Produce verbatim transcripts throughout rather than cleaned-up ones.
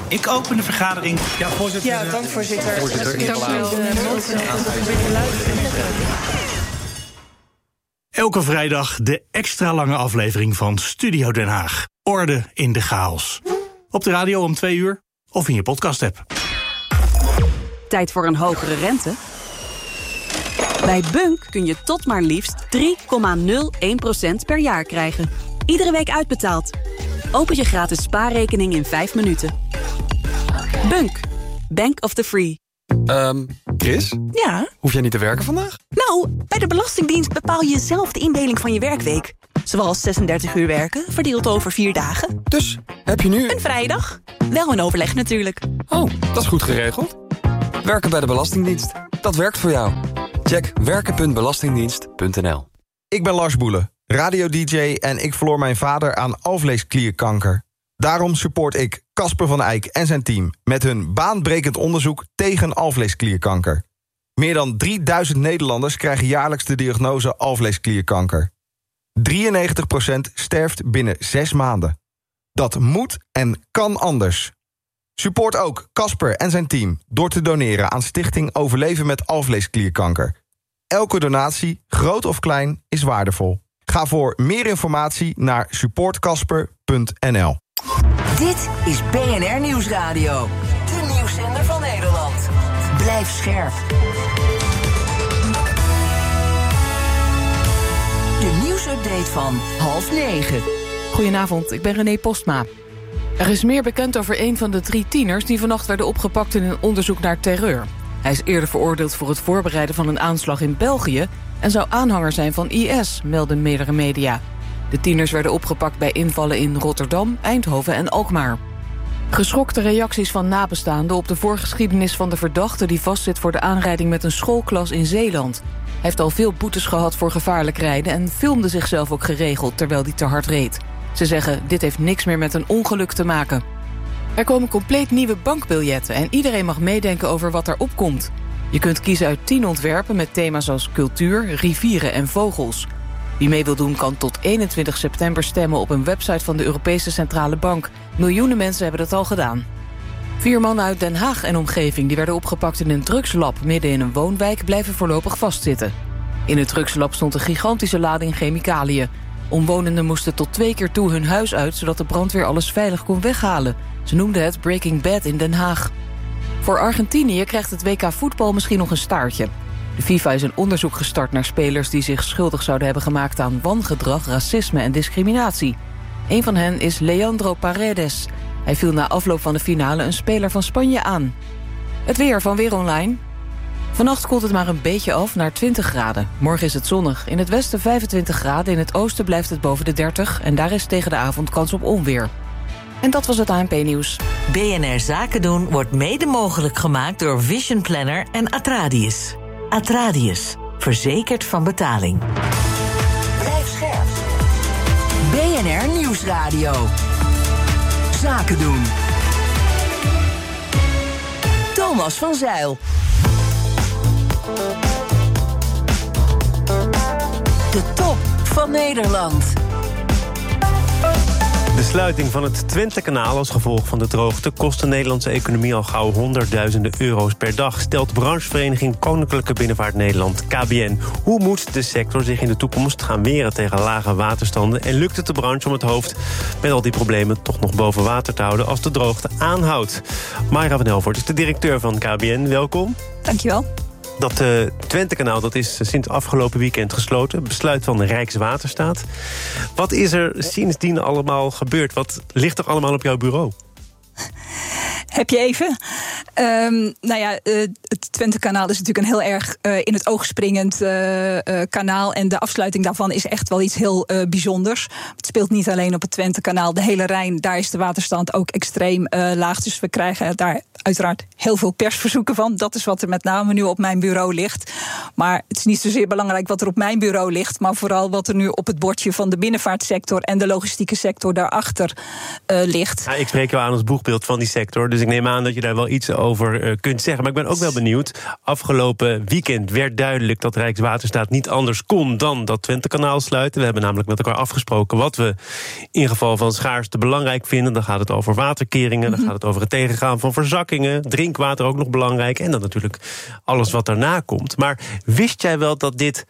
Ik open de vergadering. Ja, voorzitter. Ja, dank voorzitter. Voorzitter, Dank u wel. Elke vrijdag de extra lange aflevering van Studio Den Haag. Orde in de chaos. Op de radio om twee uur of in je podcast-app. Tijd voor een hogere rente? Bij Bunk kun je tot maar liefst drie komma nul één procent per jaar krijgen. Iedere week uitbetaald. Open je gratis spaarrekening in vijf minuten. Bunk. Bank of the free. Um, Chris? Ja? Hoef jij niet te werken vandaag? Nou, bij de Belastingdienst bepaal je zelf de indeling van je werkweek. Zoals zesendertig uur werken, verdeeld over vier dagen. Dus, heb je nu... Een vrijdag? Wel een overleg natuurlijk. Oh, dat is goed geregeld. Werken bij de Belastingdienst. Dat werkt voor jou. Check werken punt belastingdienst punt n l. Ik ben Lars Boelen, radio-d j en ik verloor mijn vader aan alvleesklierkanker. Daarom support ik Casper van Eyck en zijn team met hun baanbrekend onderzoek tegen alvleesklierkanker. Meer dan drieduizend Nederlanders krijgen jaarlijks de diagnose alvleesklierkanker. drieënnegentig procent sterft binnen zes maanden. Dat moet en kan anders. Support ook Casper en zijn team door te doneren aan Stichting Overleven met Alvleesklierkanker. Elke donatie, groot of klein, is waardevol. Ga voor meer informatie naar support casper punt n l. Dit is B N R Nieuwsradio. De nieuwszender van Nederland. Blijf scherp. De nieuwsupdate van half negen. Goedenavond, ik ben René Postma. Er is meer bekend over een van de drie tieners die vannacht werden opgepakt in een onderzoek naar terreur. Hij is eerder veroordeeld voor het voorbereiden van een aanslag in België en zou aanhanger zijn van I S, melden meerdere media. De tieners werden opgepakt bij invallen in Rotterdam, Eindhoven en Alkmaar. Geschokte reacties van nabestaanden op de voorgeschiedenis van de verdachte die vastzit voor de aanrijding met een schoolklas in Zeeland. Hij heeft al veel boetes gehad voor gevaarlijk rijden en filmde zichzelf ook geregeld terwijl hij te hard reed. Ze zeggen, dit heeft niks meer met een ongeluk te maken. Er komen compleet nieuwe bankbiljetten en iedereen mag meedenken over wat erop komt. Je kunt kiezen uit tien ontwerpen met thema's als cultuur, rivieren en vogels. Wie mee wil doen kan tot eenentwintig september stemmen op een website van de Europese Centrale Bank. Miljoenen mensen hebben dat al gedaan. Vier mannen uit Den Haag en omgeving die werden opgepakt in een drugslab midden in een woonwijk blijven voorlopig vastzitten. In het drugslab stond een gigantische lading chemicaliën. Omwonenden moesten tot twee keer toe hun huis uit zodat de brandweer alles veilig kon weghalen. Ze noemden het Breaking Bad in Den Haag. Voor Argentinië krijgt het W K voetbal misschien nog een staartje. De FIFA is een onderzoek gestart naar spelers die zich schuldig zouden hebben gemaakt aan wangedrag, racisme en discriminatie. Een van hen is Leandro Paredes. Hij viel na afloop van de finale een speler van Spanje aan. Het weer van Weer Online. Vannacht koelt het maar een beetje af naar twintig graden. Morgen is het zonnig. In het westen vijfentwintig graden, in het oosten blijft het boven de dertig... en daar is tegen de avond kans op onweer. En dat was het A N P-nieuws. B N R Zaken doen wordt mede mogelijk gemaakt door Vision Planner en Atradius. Atradius, verzekerd van betaling. Blijf scherp. B N R Nieuwsradio. Zaken doen. Thomas van Zijl. De top van Nederland. De sluiting van het Twentekanaal als gevolg van de droogte kost de Nederlandse economie al gauw honderdduizenden euro's per dag, stelt branchevereniging Koninklijke Binnenvaart Nederland, K B N. Hoe moet de sector zich in de toekomst gaan weren tegen lage waterstanden? En lukt het de branche om het hoofd met al die problemen toch nog boven water te houden als de droogte aanhoudt? Mayra van Helvoort is de directeur van K B N. Welkom. Dankjewel. Dat uh, Twentekanaal dat is sinds afgelopen weekend gesloten. Besluit van de Rijkswaterstaat. Wat is er sindsdien allemaal gebeurd? Wat ligt er allemaal op jouw bureau? Heb je even? Um, nou ja, uh, het Twentekanaal is natuurlijk een heel erg uh, in het oog springend uh, uh, kanaal. En de afsluiting daarvan is echt wel iets heel uh, bijzonders. Het speelt niet alleen op het Twentekanaal. De hele Rijn, daar is de waterstand ook extreem uh, laag. Dus we krijgen daar uiteraard heel veel persverzoeken van. Dat is wat er met name nu op mijn bureau ligt. Maar het is niet zozeer belangrijk wat er op mijn bureau ligt, maar vooral wat er nu op het bordje van de binnenvaartsector en de logistieke sector daarachter uh, ligt. Ja, ik spreek jou aan als boegbeeld van die sector, dus ik neem aan dat je daar wel iets over uh, kunt zeggen. Maar ik ben ook wel benieuwd. benieuwd. Afgelopen weekend werd duidelijk dat Rijkswaterstaat niet anders kon dan dat Twentekanaal sluiten. We hebben namelijk met elkaar afgesproken wat we in geval van schaarste belangrijk vinden. Dan gaat het over waterkeringen, mm-hmm. dan gaat het over het tegengaan van verzakkingen. Drinkwater ook nog belangrijk. En dan natuurlijk alles wat daarna komt. Maar wist jij wel dat dit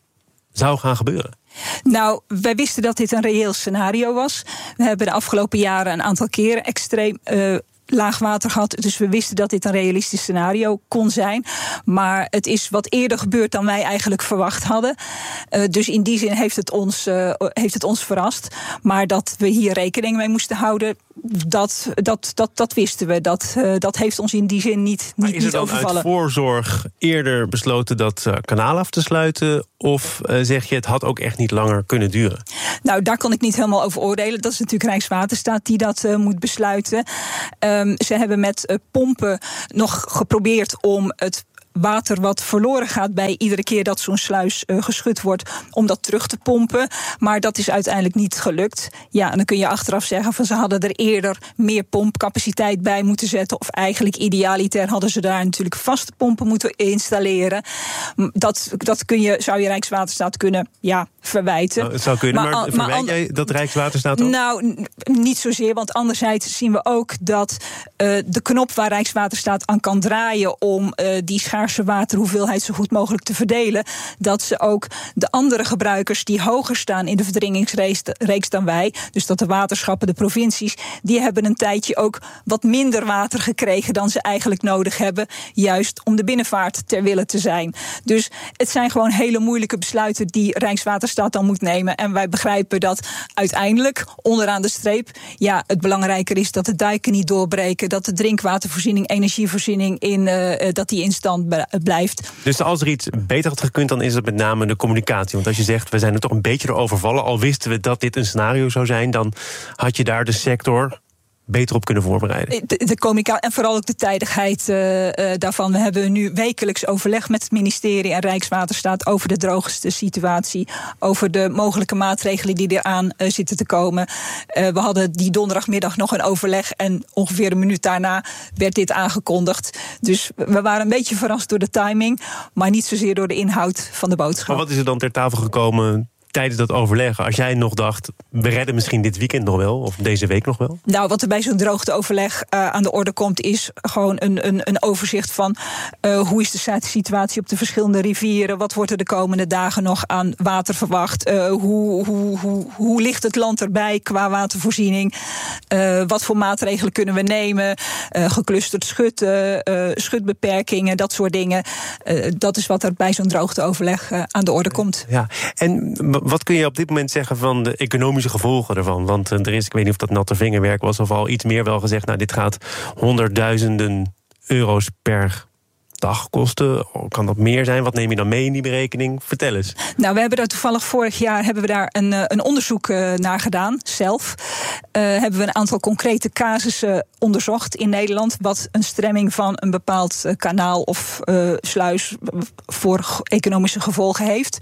zou gaan gebeuren? Nou, wij wisten dat dit een reëel scenario was. We hebben de afgelopen jaren een aantal keren extreem Uh, laag water gehad, dus we wisten dat dit een realistisch scenario kon zijn. Maar het is wat eerder gebeurd dan wij eigenlijk verwacht hadden. Uh, dus in die zin heeft het, ons, uh, heeft het ons verrast. Maar dat we hier rekening mee moesten houden, dat, dat, dat, dat wisten we. Dat, uh, dat heeft ons in die zin niet, niet, niet overvallen. Is er dan uit voorzorg eerder besloten dat uh, kanaal af te sluiten? Of uh, zeg je, het had ook echt niet langer kunnen duren? Nou, daar kon ik niet helemaal over oordelen. Dat is natuurlijk Rijkswaterstaat die dat uh, moet besluiten. Um, ze hebben met uh, pompen nog geprobeerd om het water wat verloren gaat bij iedere keer dat zo'n sluis uh, geschud wordt, om dat terug te pompen. Maar dat is uiteindelijk niet gelukt. Ja, en dan kun je achteraf zeggen van ze hadden er eerder meer pompcapaciteit bij moeten zetten. Of eigenlijk idealiter hadden ze daar natuurlijk vaste pompen moeten installeren. Dat, dat kun je, zou je Rijkswaterstaat kunnen ja, verwijten. Nou, het zou kunnen, maar, maar verwijt jij dat Rijkswaterstaat ook? Nou, n- niet zozeer, want anderzijds zien we ook dat uh, de knop waar Rijkswaterstaat aan kan draaien om uh, die schaarste waterhoeveelheid zo goed mogelijk te verdelen, dat ze ook de andere gebruikers die hoger staan in de verdringingsreeks dan wij, dus dat de waterschappen, de provincies, die hebben een tijdje ook wat minder water gekregen dan ze eigenlijk nodig hebben, juist om de binnenvaart ter wille te zijn. Dus het zijn gewoon hele moeilijke besluiten die Rijkswaterstaat dan moet nemen. En wij begrijpen dat uiteindelijk, onderaan de streep, ja, het belangrijker is dat de dijken niet doorbreken, dat de drinkwatervoorziening, energievoorziening in, uh, dat die in stand blijft. Dus als er iets beter had gekund, dan is het met name de communicatie. Want als je zegt, we zijn er toch een beetje door overvallen, al wisten we dat dit een scenario zou zijn, dan had je daar de sector beter op kunnen voorbereiden. De, de communicatie en vooral ook de tijdigheid uh, uh, daarvan. We hebben nu wekelijks overleg met het ministerie en Rijkswaterstaat over de droogste situatie, over de mogelijke maatregelen die eraan uh, zitten te komen. Uh, we hadden die donderdagmiddag nog een overleg en ongeveer een minuut daarna werd dit aangekondigd. Dus we waren een beetje verrast door de timing, maar niet zozeer door de inhoud van de boodschap. Maar wat is er dan ter tafel gekomen tijdens dat overleg, als jij nog dacht, we redden misschien dit weekend nog wel, of deze week nog wel? Nou, wat er bij zo'n droogteoverleg uh, aan de orde komt, is gewoon een, een, een overzicht van uh, hoe is de situatie op de verschillende rivieren, wat wordt er de komende dagen nog aan water verwacht, uh, hoe, hoe, hoe, hoe ligt het land erbij qua watervoorziening, uh, wat voor maatregelen kunnen we nemen, uh, geclusterd schut, uh, schutbeperkingen, dat soort dingen. Uh, dat is wat er bij zo'n droogteoverleg uh, aan de orde komt. Ja, en wat kun je op dit moment zeggen van de economische gevolgen ervan? Want er is, ik weet niet of dat natte vingerwerk was, of al iets meer wel gezegd, nou, dit gaat honderdduizenden euro's per dag kosten. Kan dat meer zijn? Wat neem je dan mee in die berekening? Vertel eens. Nou, we hebben daar toevallig vorig jaar hebben we daar een, een onderzoek uh, naar gedaan, zelf. Uh, hebben we een aantal concrete casussen onderzocht in Nederland, wat een stremming van een bepaald uh, kanaal of uh, sluis voor economische gevolgen heeft.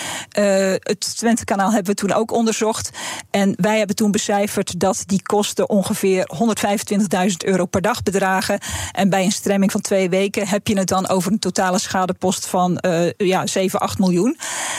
Uh, het Twentekanaal hebben we toen ook onderzocht. En wij hebben toen becijferd dat die kosten ongeveer honderdvijfentwintigduizend euro per dag bedragen. En bij een stremming van twee weken heb je het dan over een totale schadepost van uh, ja, zeven, acht miljoen.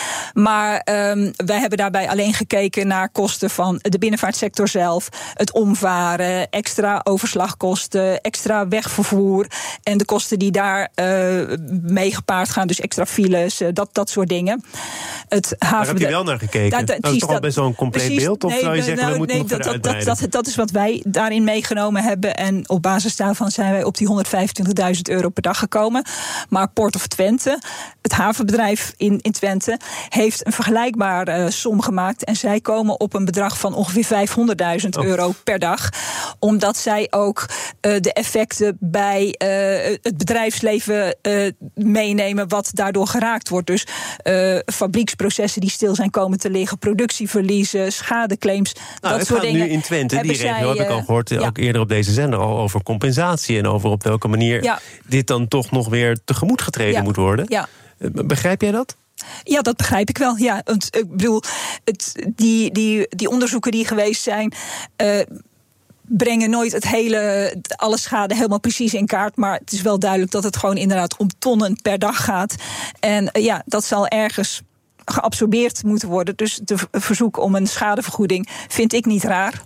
Maar um, wij hebben daarbij alleen gekeken naar kosten van de binnenvaartsector zelf, het omvaren, extra overslagkosten, extra wegvervoer en de kosten die daar uh, mee gepaard gaan, dus extra files, uh, dat, dat soort dingen. Het haven... Daar heb je wel naar gekeken. Da, da, dat is toch al best wel een compleet precies, beeld? Of nee, zou je zeggen, nou, we moeten nee, nog verder dat, dat, dat, dat is wat wij daarin meegenomen hebben. En op basis daarvan zijn wij op die honderdvijfentwintigduizend euro per dag gekomen. Maar Port of Twente, het havenbedrijf in, in Twente, heeft een vergelijkbare uh, som gemaakt. En zij komen op een bedrag van ongeveer vijfhonderdduizend oh. euro per dag. Omdat zij ook uh, de effecten bij uh, het bedrijfsleven uh, meenemen wat daardoor geraakt wordt. Dus uh, fabrieksprocessen die stil zijn komen te liggen, productieverliezen, schadeclaims, nou, dat soort dingen. Nu in Twente, die regio zij, heb ik al gehoord, uh, ook ja. eerder op deze zender, al over compensatie en over op welke manier ja. dit dan toch nog weer tegemoet getreden ja. moet worden. Ja. Begrijp jij dat? Ja, dat begrijp ik wel. Ja, want, ik bedoel, het, die, die, die onderzoeken die geweest zijn, Uh, brengen nooit het hele, alle schade helemaal precies in kaart. Maar het is wel duidelijk dat het gewoon inderdaad om tonnen per dag gaat. En uh, ja, dat zal ergens geabsorbeerd moeten worden. Dus de verzoek om een schadevergoeding vind ik niet raar.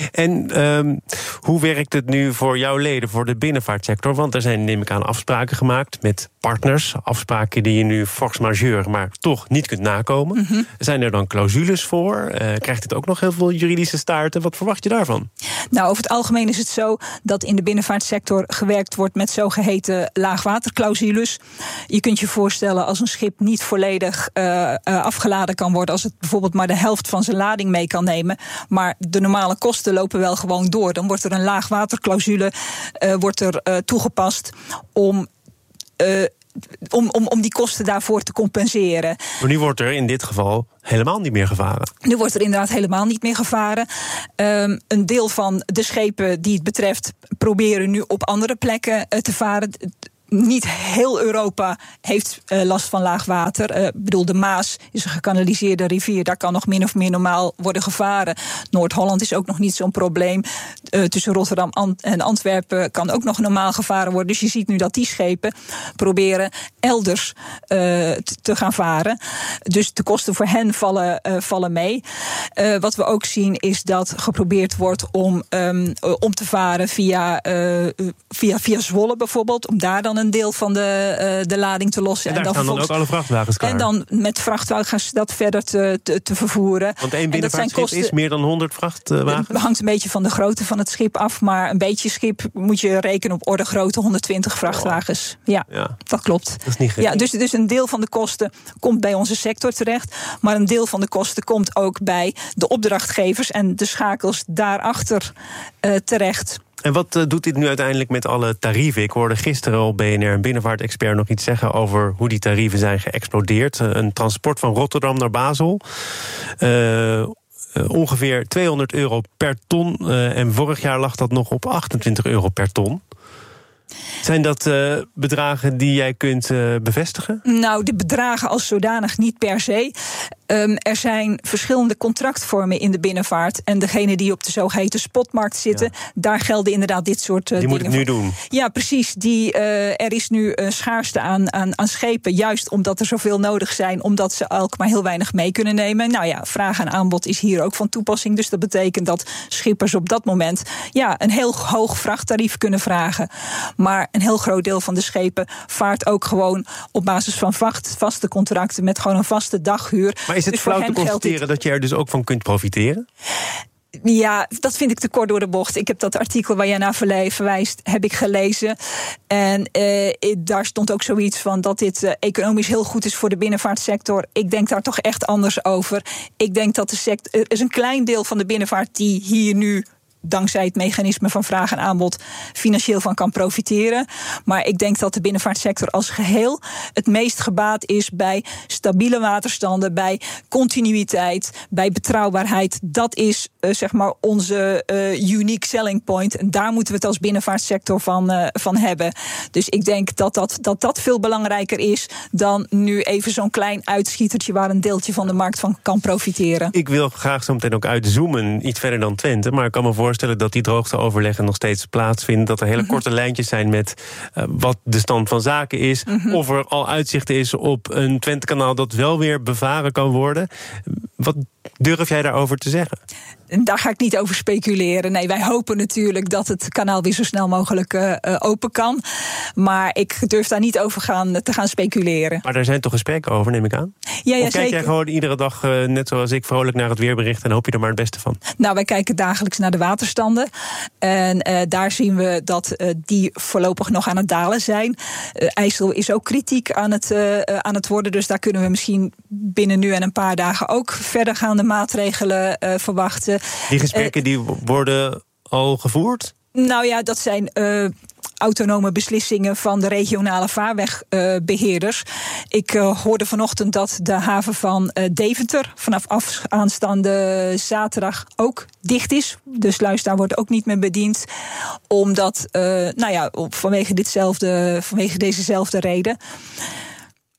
En um, hoe werkt het nu voor jouw leden, voor de binnenvaartsector? Want er zijn, neem ik aan, afspraken gemaakt met partners. Afspraken die je nu force majeure, maar toch niet kunt nakomen. Mm-hmm. Zijn er dan clausules voor? Uh, krijgt het ook nog heel veel juridische staarten? Wat verwacht je daarvan? Nou, over het algemeen is het zo dat in de binnenvaartsector gewerkt wordt met zogeheten laagwaterclausules. Je kunt je voorstellen als een schip niet volledig uh, afgeladen kan worden, als het bijvoorbeeld maar de helft van zijn lading mee kan nemen, maar de normale kosten lopen wel gewoon door. Dan wordt er een laagwaterclausule uh, wordt er, uh, toegepast om, uh, om, om, om die kosten daarvoor te compenseren. Maar nu wordt er in dit geval helemaal niet meer gevaren. Nu wordt er inderdaad helemaal niet meer gevaren. Um, een deel van de schepen die het betreft proberen nu op andere plekken uh, te varen. Niet heel Europa heeft uh, last van laag water. Ik uh, bedoel, de Maas is een gekanaliseerde rivier. Daar kan nog min of meer normaal worden gevaren. Noord-Holland is ook nog niet zo'n probleem. Uh, tussen Rotterdam en Antwerpen kan ook nog normaal gevaren worden. Dus je ziet nu dat die schepen proberen elders uh, te gaan varen. Dus de kosten voor hen vallen, uh, vallen mee. Uh, wat we ook zien is dat geprobeerd wordt om, um, uh, om te varen via, uh, via, via Zwolle bijvoorbeeld. Om daar dan een deel van de, uh, de lading te lossen. En daar en dan staan dan ook alle vrachtwagens klaar. En dan met vrachtwagens dat verder te, te, te vervoeren. Want één binnenvaartschip kosten, is meer dan honderd vrachtwagens? Het hangt een beetje van de grootte van het schip af. Maar een beetje schip moet je rekenen op orde grootte honderdtwintig vrachtwagens. Oh. Ja, ja, dat klopt. Dat is niet gek. Ja, dus, dus een deel van de kosten komt bij onze sector terecht. Maar een deel van de kosten komt ook bij de opdrachtgevers en de schakels daarachter uh, terecht. En wat uh, doet dit nu uiteindelijk met alle tarieven? Ik hoorde gisteren al B N R, een binnenvaartexpert, nog iets zeggen over hoe die tarieven zijn geëxplodeerd. Uh, een transport van Rotterdam naar Basel. Uh, uh, ongeveer tweehonderd euro per ton. Uh, en vorig jaar lag dat nog op achtentwintig euro per ton. Zijn dat uh, bedragen die jij kunt uh, bevestigen? Nou, de bedragen als zodanig niet per se. Um, er zijn verschillende contractvormen in de binnenvaart. En degene die op de zogeheten spotmarkt zitten, ja. daar gelden inderdaad dit soort uh, die dingen. Die moet het nu doen. Ja, precies. Die, uh, er is nu uh, schaarste aan, aan, aan schepen, juist omdat er zoveel nodig zijn, omdat ze ook maar heel weinig mee kunnen nemen. Nou ja, vraag en aanbod is hier ook van toepassing. Dus dat betekent dat schippers op dat moment ja, een heel hoog vrachttarief kunnen vragen. Maar een heel groot deel van de schepen vaart ook gewoon op basis van vacht, vaste contracten met gewoon een vaste daghuur. Maar is het dus flauw te constateren dat je er dus ook van kunt profiteren? Ja, dat vind ik te kort door de bocht. Ik heb dat artikel waar jij naar verwijst, heb ik gelezen. En eh, daar stond ook zoiets van dat dit uh, economisch heel goed is voor de binnenvaartsector. Ik denk daar toch echt anders over. Ik denk dat de sector, er is een klein deel van de binnenvaart die hier nu, dankzij het mechanisme van vraag en aanbod, financieel van kan profiteren. Maar ik denk dat de binnenvaartsector als geheel het meest gebaat is bij stabiele waterstanden, bij continuïteit, bij betrouwbaarheid. Dat is uh, zeg maar onze uh, unique selling point. En daar moeten we het als binnenvaartsector van, uh, van hebben. Dus ik denk dat dat, dat dat veel belangrijker is dan nu even zo'n klein uitschietertje waar een deeltje van de markt van kan profiteren. Ik wil graag zo meteen ook uitzoomen, iets verder dan Twente, maar ik kan me voorstellen dat die droogteoverleggen nog steeds plaatsvinden, dat er hele korte mm-hmm. lijntjes zijn met uh, wat de stand van zaken is, mm-hmm. of er al uitzicht is op een Twentekanaal dat wel weer bevaren kan worden. Wat durf jij daarover te zeggen? Daar ga ik niet over speculeren. Nee, wij hopen natuurlijk dat het kanaal weer zo snel mogelijk uh, open kan. Maar ik durf daar niet over gaan, te gaan speculeren. Maar daar zijn toch gesprekken over, neem ik aan? Ja, ja, of kijk zeker. jij gewoon iedere dag, uh, net zoals ik, vrolijk naar het weerbericht en hoop je er maar het beste van? Nou, wij kijken dagelijks naar de waterstanden. En uh, daar zien we dat uh, die voorlopig nog aan het dalen zijn. Uh, IJssel is ook kritiek aan het, uh, aan het worden. Dus daar kunnen we misschien binnen nu en een paar dagen ook verdergaande maatregelen uh, verwachten. Die gesprekken die worden al gevoerd? Nou ja, dat zijn uh, autonome beslissingen van de regionale vaarwegbeheerders. Uh, ik uh, hoorde vanochtend dat de haven van uh, Deventer vanaf af aanstaande zaterdag ook dicht is. De sluis daar wordt ook niet meer bediend. Omdat, uh, nou ja, vanwege ditzelfde, vanwege dezezelfde reden.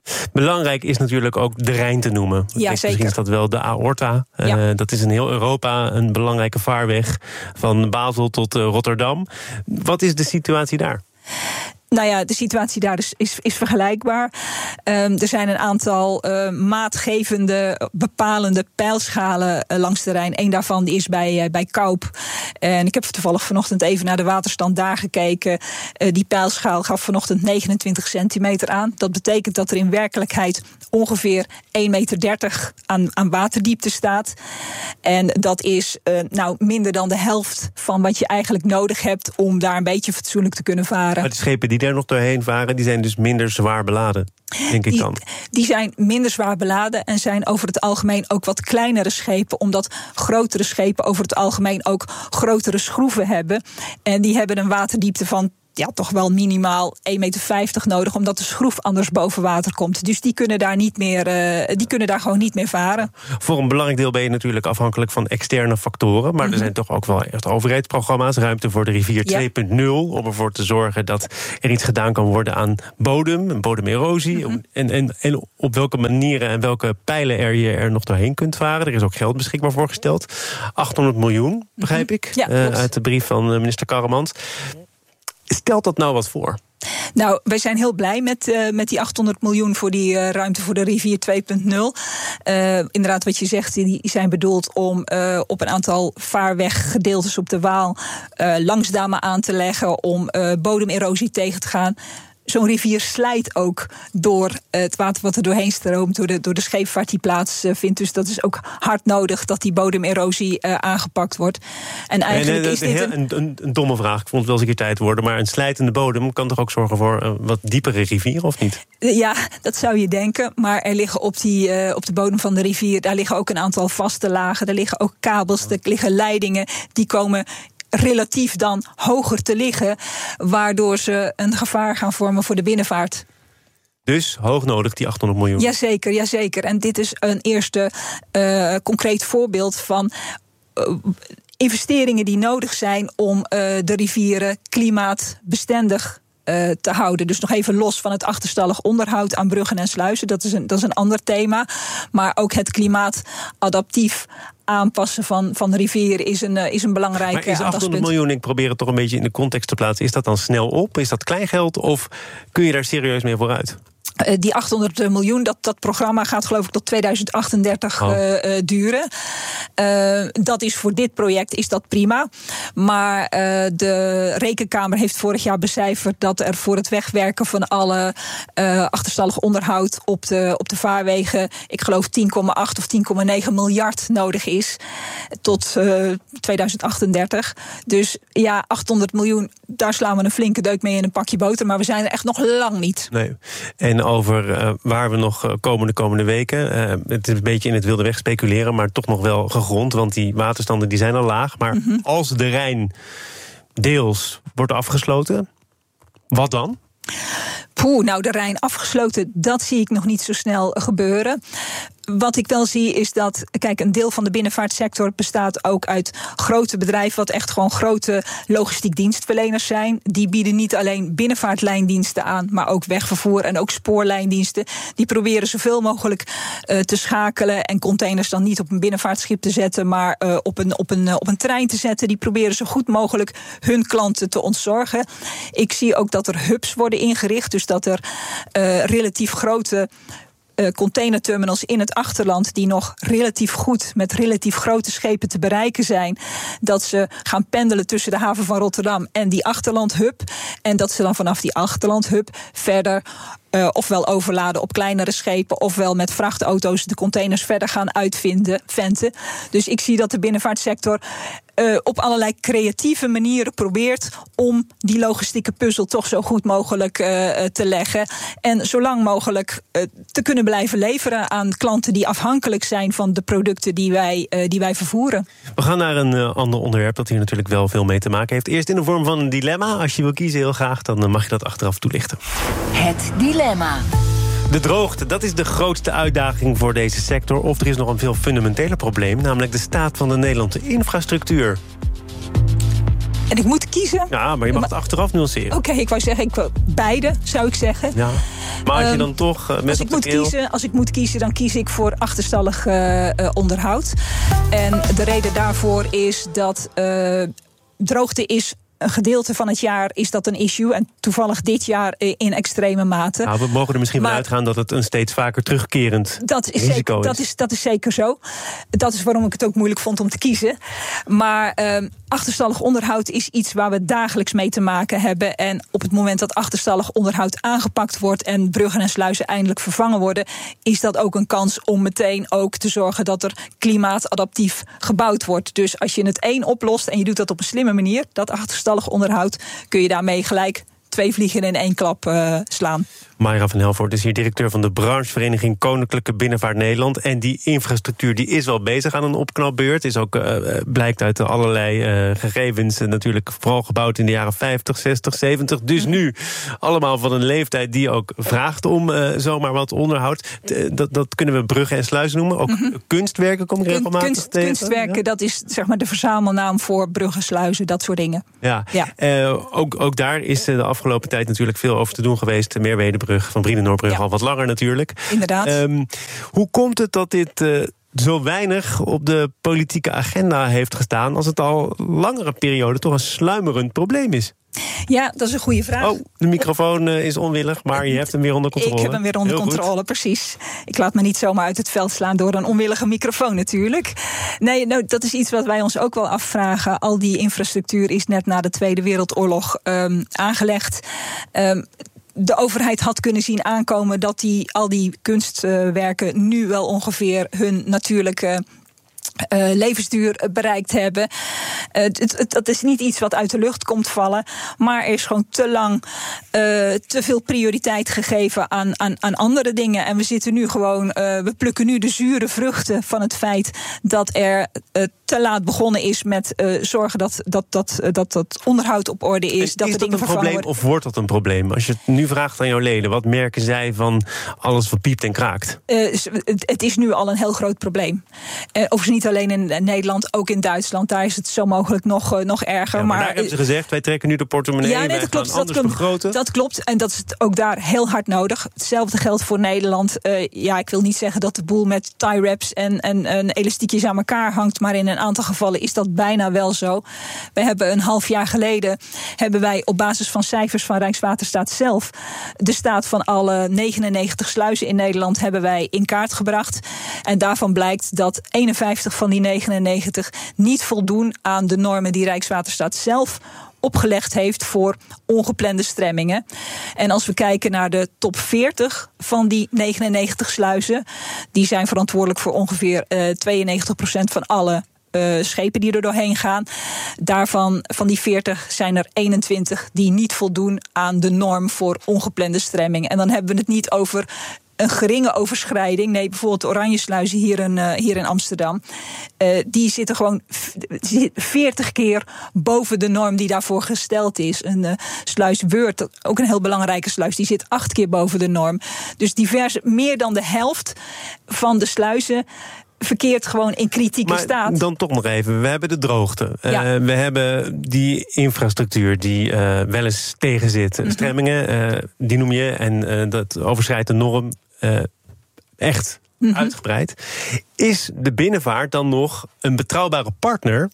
Belangrijk is natuurlijk ook de Rijn te noemen. Ja, zeker. Misschien is dat wel de aorta. Ja. Uh, dat is in heel Europa een belangrijke vaarweg van Basel tot uh, Rotterdam. Wat is de situatie daar? Nou ja, de situatie daar is, is, is vergelijkbaar. Um, er zijn een aantal uh, maatgevende, bepalende pijlschalen uh, langs de Rijn. Eén daarvan is bij, uh, bij Kaup. En ik heb toevallig vanochtend even naar de waterstand daar gekeken. Uh, die pijlschaal gaf vanochtend negenentwintig centimeter aan. Dat betekent dat er in werkelijkheid ongeveer één meter dertig aan, aan waterdiepte staat. En dat is uh, nou minder dan de helft van wat je eigenlijk nodig hebt om daar een beetje fatsoenlijk te kunnen varen. Maar de schepen die er nog doorheen varen, die zijn dus minder zwaar beladen, denk ik dan. Die, die zijn minder zwaar beladen en zijn over het algemeen ook wat kleinere schepen, omdat grotere schepen over het algemeen ook grotere schroeven hebben. En die hebben een waterdiepte van ja, toch wel minimaal één meter vijftig nodig, omdat de schroef anders boven water komt. Dus die kunnen daar niet meer, uh, die kunnen daar gewoon niet meer varen. Voor een belangrijk deel ben je natuurlijk afhankelijk van externe factoren, maar mm-hmm. er zijn toch ook wel echt overheidsprogramma's, Ruimte voor de Rivier ja. twee punt nul, om ervoor te zorgen dat er iets gedaan kan worden aan bodem, bodemerosie, mm-hmm. en, en, en op welke manieren en welke pijlen er je er nog doorheen kunt varen. Er is ook geld beschikbaar voor gesteld. achthonderd miljoen, begrijp ik, ja, uh, uit de brief van minister Karremans. Stelt dat nou wat voor? Nou, wij zijn heel blij met, uh, met die achthonderd miljoen voor die uh, Ruimte voor de Rivier twee punt nul. Uh, inderdaad, wat je zegt, die zijn bedoeld om uh, op een aantal vaarweggedeeltes op de Waal uh, langsdamen aan te leggen, om uh, bodemerosie tegen te gaan. Zo'n rivier slijt ook door het water wat er doorheen stroomt, door de, door de scheepvaart die plaatsvindt. Dus dat is ook hard nodig dat die bodemerosie uh, aangepakt wordt. En eigenlijk en, uh, is dit een, een, een, een domme vraag. Ik vond het wel eens een keer tijd worden. Maar een slijtende bodem kan toch ook zorgen voor een wat diepere rivier, of niet? Ja, dat zou je denken. Maar er liggen op, die, uh, op de bodem van de rivier, daar liggen ook een aantal vaste lagen. Er liggen ook kabels, er liggen leidingen. Die komen relatief dan hoger te liggen, waardoor ze een gevaar gaan vormen voor de binnenvaart. Dus hoog nodig, die achthonderd miljoen. Jazeker, jazeker. En dit is een eerste uh, concreet voorbeeld van uh, investeringen die nodig zijn om uh, de rivieren klimaatbestendig Uh, te houden. Dus nog even los van het achterstallig onderhoud aan bruggen en sluizen. Dat is een, dat is een ander thema. Maar ook het klimaatadaptief aanpassen van, van de rivieren is een, is een belangrijk aspect. Maar is achthonderd miljoen, ik probeer het toch een beetje in de context te plaatsen. Is dat dan snel op? Is dat kleingeld? Of kun je daar serieus mee vooruit? Uh, die achthonderd miljoen, dat, dat programma gaat geloof ik tot tweeduizend achtendertig oh. uh, uh, duren. Uh, dat is voor dit project is dat prima. Maar uh, de Rekenkamer heeft vorig jaar becijferd dat er voor het wegwerken van alle uh, achterstallig onderhoud op de, op de vaarwegen, ik geloof tien komma acht of tien komma negen miljard nodig is tot uh, tweeduizend achtendertig. Dus ja, achthonderd miljoen, daar slaan we een flinke deuk mee in een pakje boter. Maar we zijn er echt nog lang niet. Nee. En over uh, waar we nog komen de komende weken. Uh, het is een beetje in het wilde weg speculeren, maar toch nog wel gegrond, want die waterstanden die zijn al laag. Maar mm-hmm. als de Rijn deels wordt afgesloten, wat dan? Poeh, nou de Rijn afgesloten, dat zie ik nog niet zo snel gebeuren. Wat ik wel zie is dat, kijk, een deel van de binnenvaartsector bestaat ook uit grote bedrijven, wat echt gewoon grote logistiek dienstverleners zijn. Die bieden niet alleen binnenvaartlijndiensten aan, maar ook wegvervoer en ook spoorlijndiensten. Die proberen zoveel mogelijk uh, te schakelen en containers dan niet op een binnenvaartschip te zetten, maar uh, op, een, op, een, uh, op een trein te zetten. Die proberen zo goed mogelijk hun klanten te ontzorgen. Ik zie ook dat er hubs worden ingericht, dus dat er uh, relatief grote Uh, containerterminals in het achterland die nog relatief goed met relatief grote schepen te bereiken zijn, dat ze gaan pendelen tussen de haven van Rotterdam en die achterlandhub en dat ze dan vanaf die achterlandhub verder Uh, ofwel overladen op kleinere schepen, ofwel met vrachtauto's de containers verder gaan uitvinden, venten. Dus ik zie dat de binnenvaartsector uh, op allerlei creatieve manieren probeert om die logistieke puzzel toch zo goed mogelijk uh, te leggen. En zo lang mogelijk uh, te kunnen blijven leveren aan klanten die afhankelijk zijn van de producten die wij, uh, die wij vervoeren. We gaan naar een uh, ander onderwerp dat hier natuurlijk wel veel mee te maken heeft. Eerst in de vorm van een dilemma. Als je wil kiezen heel graag, dan uh, mag je dat achteraf toelichten. Het dilemma. De droogte, dat is de grootste uitdaging voor deze sector. Of er is nog een veel fundamenteler probleem, namelijk de staat van de Nederlandse infrastructuur. En ik moet kiezen. Ja, maar je mag maar, het achteraf nuanceren. Oké, okay, ik wou zeggen, ik, beide zou ik zeggen. Ja. Maar als je dan toch uh, met als ik, moet keel... kiezen, als ik moet kiezen, dan kies ik voor achterstallig uh, uh, onderhoud. En de reden daarvoor is dat uh, droogte is... Een gedeelte van het jaar is dat een issue. En toevallig dit jaar in extreme mate. Nou, we mogen er misschien maar, van uitgaan dat het een steeds vaker terugkerend dat is risico zeker, is. Dat is. Dat is zeker zo. Dat is waarom ik het ook moeilijk vond om te kiezen. Maar uh, achterstallig onderhoud is iets waar we dagelijks mee te maken hebben. En op het moment dat achterstallig onderhoud aangepakt wordt... en bruggen en sluizen eindelijk vervangen worden... is dat ook een kans om meteen ook te zorgen... dat er klimaatadaptief gebouwd wordt. Dus als je het één oplost en je doet dat op een slimme manier... dat achterstallig onderhoud, kun je daarmee gelijk twee vliegen in één klap uh, slaan. Mayra van Helvoort is hier directeur van de branchevereniging Koninklijke Binnenvaart Nederland. En die infrastructuur die is wel bezig aan een opknapbeurt. Is ook, uh, blijkt uit allerlei uh, gegevens uh, natuurlijk vooral gebouwd in de jaren vijftig, zestig, zeventig. Dus nu allemaal van een leeftijd die ook vraagt om uh, zomaar wat onderhoud. T- dat, dat kunnen we bruggen en sluizen noemen. Ook mm-hmm. kunstwerken kom ik Kun, regelmatig kunst, tegen. Kunstwerken, ja? Dat is zeg maar de verzamelnaam voor bruggen, sluizen, dat soort dingen. Ja, ja. Uh, ook, ook daar is uh, de afgelopen tijd natuurlijk veel over te doen geweest. Meerwedebrug van Brienenoordbrug ja. al wat langer natuurlijk. Inderdaad. Um, hoe komt het dat dit uh, zo weinig op de politieke agenda heeft gestaan... als het al langere periode toch een sluimerend probleem is? Ja, dat is een goede vraag. Oh, de microfoon uh, is onwillig, maar je hebt hem weer onder controle. Ik heb hem weer onder Heel controle, goed. Precies. Ik laat me niet zomaar uit het veld slaan door een onwillige microfoon natuurlijk. Nee, nou, dat is iets wat wij ons ook wel afvragen. Al die infrastructuur is net na de Tweede Wereldoorlog um, aangelegd. Um, De overheid had kunnen zien aankomen dat die, al die kunstwerken nu wel ongeveer hun natuurlijke Uh, levensduur bereikt hebben. Uh, het, het, dat is niet iets wat uit de lucht komt vallen, maar er is gewoon te lang uh, te veel prioriteit gegeven aan, aan, aan andere dingen. En we zitten nu gewoon, uh, we plukken nu de zure vruchten van het feit dat er uh, te laat begonnen is met uh, zorgen dat dat, dat, dat dat onderhoud op orde is. Is dat dat de dingen een probleem worden. Of wordt dat een probleem? Als je het nu vraagt aan jouw leden, wat merken zij van alles wat piept en kraakt? Uh, het, het is nu al een heel groot probleem. Uh, overigens niet alleen in Nederland, ook in Duitsland. Daar is het zo mogelijk nog, uh, nog erger. Ja, maar, maar daar hebben ze gezegd, wij trekken nu de portemonnee, ja, nee, wij dat gaan klopt, anders dat klopt, begroten. Dat klopt, en dat is ook daar heel hard nodig. Hetzelfde geldt voor Nederland. Uh, ja, ik wil niet zeggen dat de boel met tie wraps en, en, en elastiekjes aan elkaar hangt, maar in een aantal gevallen is dat bijna wel zo. We hebben een half jaar geleden, hebben wij op basis van cijfers van Rijkswaterstaat zelf, de staat van alle negenennegentig sluizen in Nederland hebben wij in kaart gebracht. En daarvan blijkt dat eenenvijftig van die negenennegentig niet voldoen aan de normen die Rijkswaterstaat zelf opgelegd heeft voor ongeplande stremmingen. En als we kijken naar de top veertig van die negenennegentig sluizen, die zijn verantwoordelijk voor ongeveer uh, tweeënnegentig procent van alle Uh, schepen die er doorheen gaan. Daarvan, van die veertig, zijn er eenentwintig die niet voldoen aan de norm voor ongeplande stremming. En dan hebben we het niet over een geringe overschrijding. Nee, bijvoorbeeld de Oranjesluizen hier in, uh, hier in Amsterdam. Uh, die zitten gewoon veertig keer boven de norm die daarvoor gesteld is. Een uh, sluis Weurt, ook een heel belangrijke sluis, die zit acht keer boven de norm. Dus divers, meer dan de helft van de sluizen verkeert gewoon in kritieke maar staat. Dan toch nog even, we hebben de droogte. Ja. Uh, we hebben die infrastructuur die uh, wel eens tegenzit. Mm-hmm. Stremmingen, uh, die noem je, en uh, dat overschrijdt de norm uh, echt mm-hmm. uitgebreid. Is de binnenvaart dan nog een betrouwbare partner,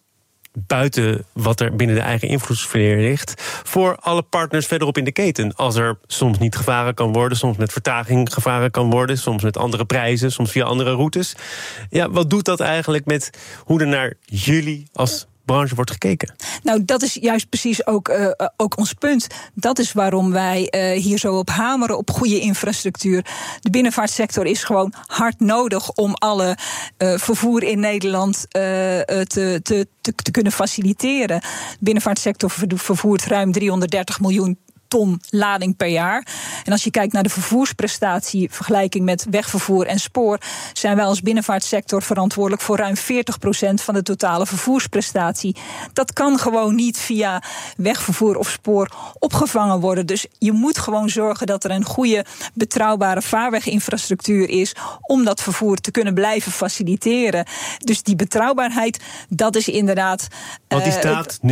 buiten wat er binnen de eigen invloedssfeer ligt, voor alle partners verderop in de keten? Als er soms niet gevaren kan worden, soms met vertraging gevaren kan worden, soms met andere prijzen, soms via andere routes. Ja, wat doet dat eigenlijk met hoe er naar jullie als branche wordt gekeken? Nou, dat is juist precies ook, uh, ook ons punt. Dat is waarom wij uh, hier zo op hameren op goede infrastructuur. De binnenvaartsector is gewoon hard nodig om alle uh, vervoer in Nederland uh, te, te, te, te kunnen faciliteren. De binnenvaartsector vervoert ruim driehonderddertig miljoen ton lading per jaar. En als je kijkt naar de vervoersprestatie, vergelijking met wegvervoer en spoor, zijn wij als binnenvaartsector verantwoordelijk voor ruim veertig procent van de totale vervoersprestatie. Dat kan gewoon niet via wegvervoer of spoor opgevangen worden. Dus je moet gewoon zorgen dat er een goede, betrouwbare vaarweginfrastructuur is om dat vervoer te kunnen blijven faciliteren. Dus die betrouwbaarheid, dat is inderdaad. Want die staat uh, nu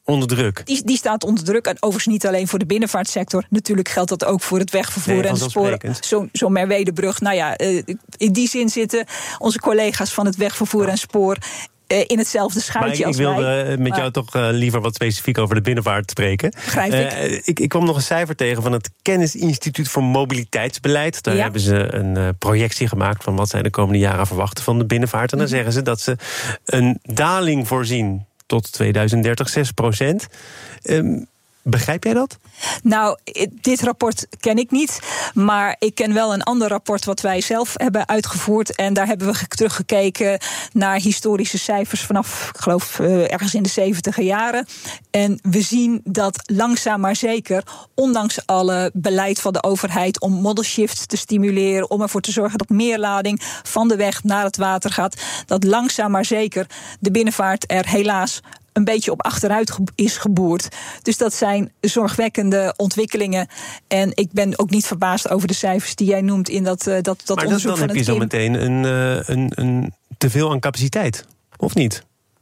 onder druk. Die, die staat onder druk. En overigens niet alleen voor de binnenvaartsector. Natuurlijk geldt dat ook voor het wegvervoer nee, en de sporen. Zo'n zo Merwedebrug. Nou ja, uh, in die zin zitten onze collega's van het wegvervoer en spoor Uh, in hetzelfde schuitje ik, als ik wilde wij. met maar, jou toch uh, liever wat specifiek over de binnenvaart spreken. Begrijp ik. Uh, ik. Ik kwam nog een cijfer tegen van het Kennisinstituut voor Mobiliteitsbeleid. Daar ja. hebben ze een uh, projectie gemaakt van wat zij de komende jaren verwachten van de binnenvaart. En dan mm-hmm. zeggen ze dat ze een daling voorzien tot tweeduizend dertig, zes procent. Um, Begrijp jij dat? Nou, dit rapport ken ik niet. Maar ik ken wel een ander rapport wat wij zelf hebben uitgevoerd. En daar hebben we teruggekeken naar historische cijfers vanaf, ik geloof, ergens in de zeventiger jaren. En we zien dat langzaam maar zeker, ondanks alle beleid van de overheid om model shift te stimuleren, om ervoor te zorgen dat meer lading van de weg naar het water gaat, dat langzaam maar zeker de binnenvaart er helaas een beetje op achteruit is geboerd. Dus dat zijn zorgwekkende ontwikkelingen. En ik ben ook niet verbaasd over de cijfers die jij noemt in dat, uh, dat, dat maar onderzoek dan van heb het je zo K I M. meteen een, uh, een, een teveel aan capaciteit, of niet?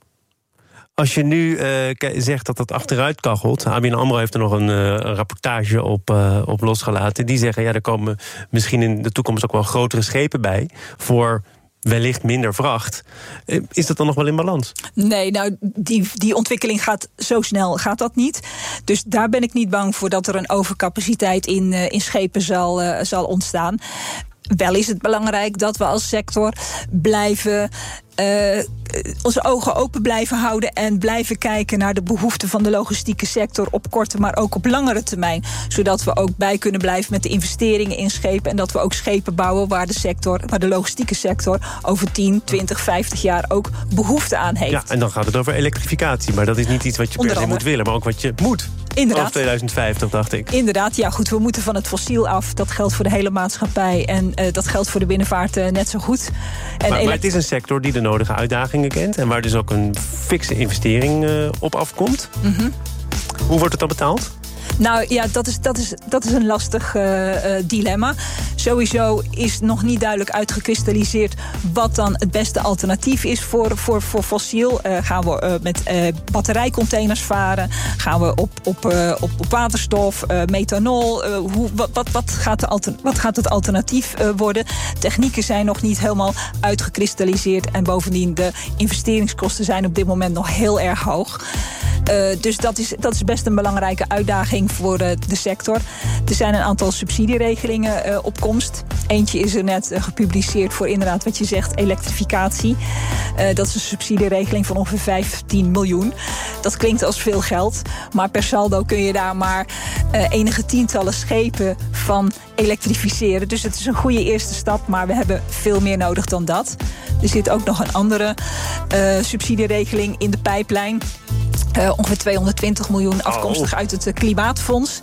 Als je nu uh, zegt dat dat achteruit kachelt, A B N AMRO heeft er nog een, uh, een rapportage op, uh, op losgelaten. Die zeggen, ja, er komen misschien in de toekomst ook wel grotere schepen bij voor wellicht minder vracht. Is dat dan nog wel in balans? Nee, nou, die, die ontwikkeling gaat zo snel gaat dat niet. Dus daar ben ik niet bang voor dat er een overcapaciteit in, uh, in schepen zal, uh, zal ontstaan. Wel is het belangrijk dat we als sector blijven Uh, onze ogen open blijven houden en blijven kijken naar de behoeften van de logistieke sector op korte, maar ook op langere termijn. Zodat we ook bij kunnen blijven met de investeringen in schepen en dat we ook schepen bouwen waar de sector, waar de logistieke sector over tien, twintig, vijftig jaar ook behoefte aan heeft. Ja, en dan gaat het over elektrificatie, maar dat is niet iets wat je per se moet willen, maar ook wat je moet. Inderdaad. Vanaf tweeduizend vijftig, dacht ik. Inderdaad, ja goed, we moeten van het fossiel af. Dat geldt voor de hele maatschappij en uh, dat geldt voor de binnenvaart uh, net zo goed. En maar, elekt- maar het is een sector die de nodige uitdagingen kent en waar dus ook een fikse investering uh, op afkomt. Mm-hmm. Hoe wordt het dan betaald? Nou ja, dat is, dat is, dat is een lastig uh, uh, dilemma. Sowieso is nog niet duidelijk uitgekristalliseerd wat dan het beste alternatief is voor, voor, voor fossiel. Uh, gaan we uh, met uh, batterijcontainers varen? Gaan we op, op, uh, op, op waterstof, uh, methanol? Uh, hoe, wat, wat, wat, gaat de alter, wat gaat het alternatief uh, worden? Technieken zijn nog niet helemaal uitgekristalliseerd. En bovendien, de investeringskosten zijn op dit moment nog heel erg hoog. Uh, dus dat is, dat is best een belangrijke uitdaging voor uh, de sector. Er zijn een aantal subsidieregelingen uh, op komst. Eentje is er net uh, gepubliceerd voor inderdaad wat je zegt, elektrificatie. Uh, dat is een subsidieregeling van ongeveer vijftien miljoen. Dat klinkt als veel geld, maar per saldo kun je daar maar uh, enige tientallen schepen van elektrificeren. Dus het is een goede eerste stap, maar we hebben veel meer nodig dan dat. Er zit ook nog een andere uh, subsidieregeling in de pijplijn. Uh, ongeveer tweehonderdtwintig miljoen afkomstig oh. uit het uh, Klimaatfonds.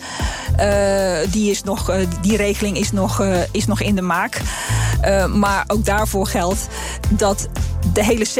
Uh, die, is nog, uh, die regeling is nog, uh, is nog in de maak. Uh, maar ook daarvoor geldt dat de hele sector